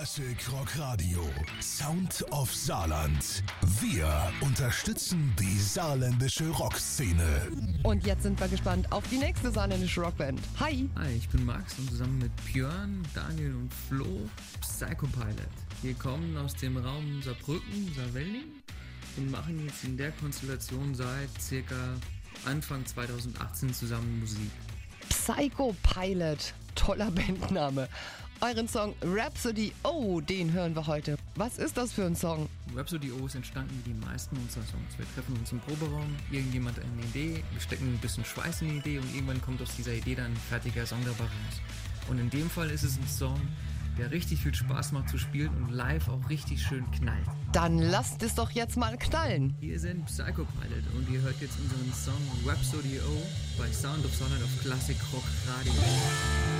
Classic Rock Radio. Sound of Saarland. Wir unterstützen die saarländische Rockszene. Und jetzt sind wir gespannt auf die nächste saarländische Rockband. Hi! Hi, ich bin Max und zusammen mit Björn, Daniel und Flo Psychopilot. Wir kommen aus dem Raum Saarbrücken, Saarwelding und machen jetzt in der Konstellation seit circa Anfang 2018 zusammen Musik. Psychopilot, toller Bandname. Euren Song Rhapsody O, den hören wir heute. Was ist das für ein Song? Rhapsody O ist entstanden wie die meisten unserer Songs. Wir treffen uns im Proberaum, irgendjemand hat eine Idee, wir stecken ein bisschen Schweiß in die Idee und irgendwann kommt aus dieser Idee dann ein fertiger Song dabei raus. Und in dem Fall ist es ein Song, der richtig viel Spaß macht zu spielen und live auch richtig schön knallt. Dann lasst es doch jetzt mal knallen. Wir sind Psychopilot und ihr hört jetzt unseren Song Rhapsody O bei Sound of Saarland auf Classic Rock Radio.